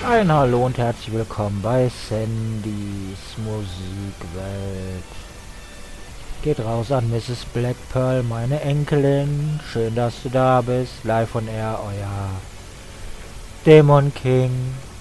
Ein Hallo und herzlich willkommen bei Sandys Musikwelt. Geht raus an Mrs. Black Pearl, meine Enkelin. Schön, dass du da bist. Live on Air, euer Dämon King.